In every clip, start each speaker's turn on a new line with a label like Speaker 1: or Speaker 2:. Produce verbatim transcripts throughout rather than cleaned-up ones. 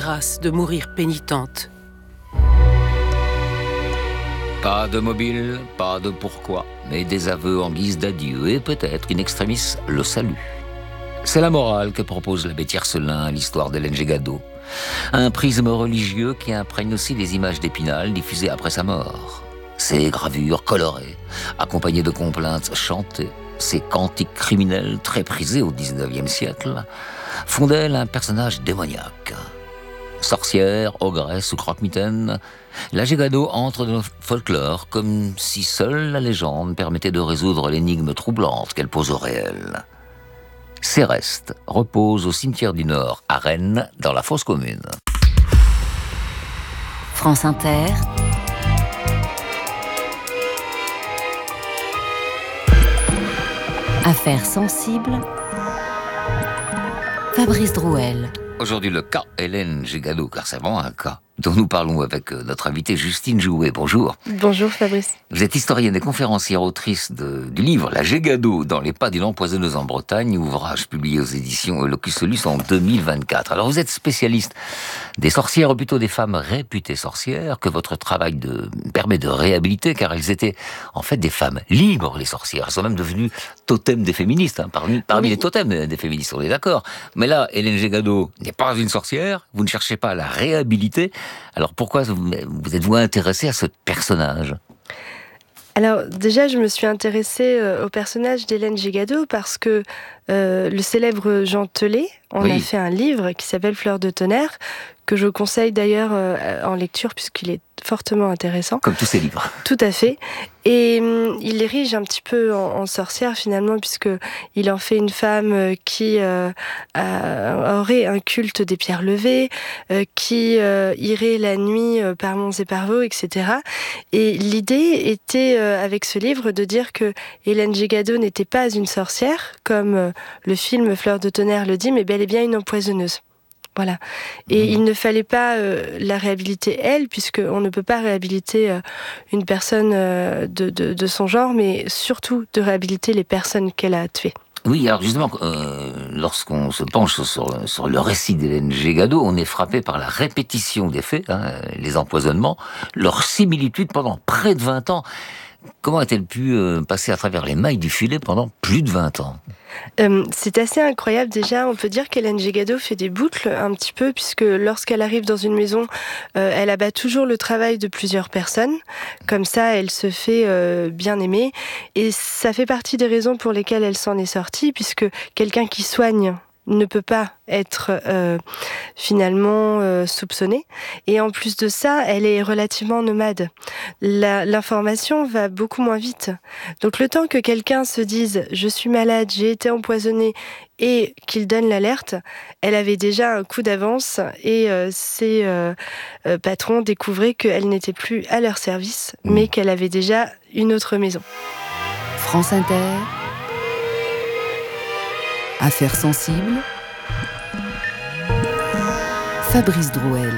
Speaker 1: grâce de mourir pénitente.
Speaker 2: Pas de mobile, pas de pourquoi, mais des aveux en guise d'adieu et peut-être, in extremis, le salut. C'est la morale que propose l'abbé Tiercelin à l'histoire d'Hélène Gégado. Un prisme religieux qui imprègne aussi les images d'Épinal diffusées après sa mort. Ces gravures colorées, accompagnées de complaintes chantées, ces cantiques criminels très prisés au dix-neuvième siècle, font d'elle un personnage démoniaque. Sorcière, ogresse ou croque-mitaine, la Gégado entre dans le folklore comme si seule la légende permettait de résoudre l'énigme troublante qu'elle pose au réel. Ses restes reposent au cimetière du Nord, à Rennes, dans la fosse commune.
Speaker 3: France Inter. Affaires sensibles. Fabrice Drouel.
Speaker 2: Aujourd'hui, le cas Hélène Gégado, car c'est vraiment un cas dont nous parlons avec notre invitée Justine Jouet. Bonjour.
Speaker 4: Bonjour Fabrice.
Speaker 2: Vous êtes historienne et conférencière autrice de, du livre La Gégado dans les pas d'une empoisonneuse en Bretagne, ouvrage publié aux éditions Locus Solus en deux mille vingt-quatre. Alors vous êtes spécialiste des sorcières, ou plutôt des femmes réputées sorcières, que votre travail de, permet de réhabiliter, car elles étaient en fait des femmes libres, les sorcières. Elles sont même devenues totems des féministes, hein, parmi, parmi oui. les totems des féministes, on est d'accord. Mais là, Hélène Gégado n'est pas une sorcière, vous ne cherchez pas à la réhabiliter. Alors pourquoi vous, vous êtes-vous intéressée à ce personnage ?
Speaker 4: Alors déjà, je me suis intéressée au personnage d'Hélène Gégado parce que euh, le célèbre Jean Telet en oui. a fait un livre qui s'appelle Fleur de tonnerre, que je conseille d'ailleurs euh, en lecture puisqu'il est fortement intéressant.
Speaker 2: Comme tous ses livres.
Speaker 4: Tout à fait. Et hum, il érige un petit peu en, en sorcière finalement, puisque il en fait une femme qui euh, a, aurait un culte des pierres levées, euh, qui euh, irait la nuit euh, par monts et par vaux, et cetera. Et l'idée était, euh, avec ce livre, de dire que Hélène Gégado n'était pas une sorcière, comme euh, le film Fleur de tonnerre le dit, mais bel et bien une empoisonneuse. Voilà. Et mmh. il ne fallait pas euh, la réhabiliter elle, puisqu'on ne peut pas réhabiliter euh, une personne euh, de, de, de son genre, mais surtout de réhabiliter les personnes qu'elle a tuées.
Speaker 2: Oui, alors justement, euh, lorsqu'on se penche sur, sur le récit d'Hélène Gégado, on est frappé par la répétition des faits, hein, les empoisonnements, leur similitude pendant près de vingt ans. Comment a-t-elle pu euh, passer à travers les mailles du filet pendant plus de vingt ans ?
Speaker 4: Euh, c'est assez incroyable déjà, on peut dire qu'Hélène Gégado fait des boucles un petit peu, puisque lorsqu'elle arrive dans une maison, euh, elle abat toujours le travail de plusieurs personnes, comme ça elle se fait euh, bien aimer, et ça fait partie des raisons pour lesquelles elle s'en est sortie, puisque quelqu'un qui soigne ne peut pas être euh, finalement euh, soupçonnée. Et en plus de ça, elle est relativement nomade. La, l'information va beaucoup moins vite. Donc le temps que quelqu'un se dise « je suis malade, j'ai été empoisonnée » et qu'il donne l'alerte, elle avait déjà un coup d'avance et euh, ses euh, euh, patrons découvraient qu'elle n'était plus à leur service, mmh. mais qu'elle avait déjà une autre maison.
Speaker 3: France Inter. Affaires sensibles. Fabrice Drouel.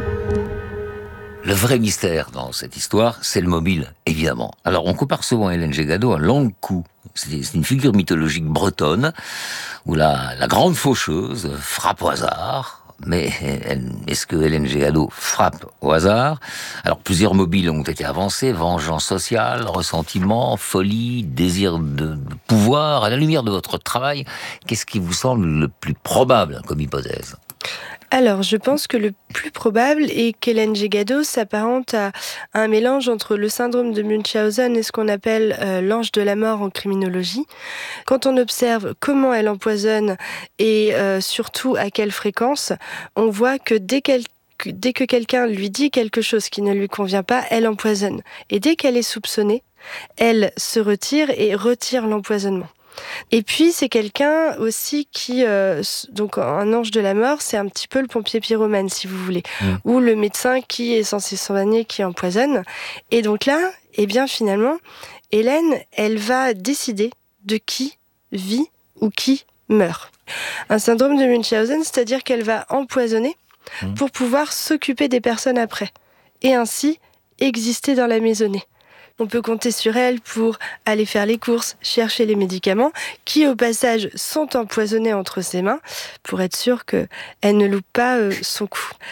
Speaker 2: Le vrai mystère dans cette histoire, c'est le mobile, évidemment. Alors, on compare souvent Hélène Gégado à Longue-Cou. C'est une figure mythologique bretonne où la, la grande faucheuse frappe au hasard. Mais est-ce que Hélène Gégado frappe au hasard ? Alors, plusieurs mobiles ont été avancés, vengeance sociale, ressentiment, folie, désir de pouvoir. À la lumière de votre travail, qu'est-ce qui vous semble le plus probable comme hypothèse ?
Speaker 4: Alors, je pense que le plus probable est qu'Hélène Gégado s'apparente à un mélange entre le syndrome de Munchausen et ce qu'on appelle euh, l'ange de la mort en criminologie. Quand on observe comment elle empoisonne et euh, surtout à quelle fréquence, on voit que dès qu'elle Dès que quelqu'un lui dit quelque chose qui ne lui convient pas, elle empoisonne. Et dès qu'elle est soupçonnée, elle se retire et retire l'empoisonnement. Et puis c'est quelqu'un aussi qui, euh, donc un ange de la mort, c'est un petit peu le pompier pyromane si vous voulez, mmh. ou le médecin qui est censé soigner, qui empoisonne. Et donc là, eh bien finalement, Hélène, elle va décider de qui vit ou qui meurt. Un syndrome de Munchausen, c'est-à-dire qu'elle va empoisonner mmh. pour pouvoir s'occuper des personnes après, et ainsi exister dans la maisonnée. On peut compter sur elle pour aller faire les courses, chercher les médicaments, qui au passage sont empoisonnés entre ses mains, pour être sûr qu'elle ne loupe pas son coup.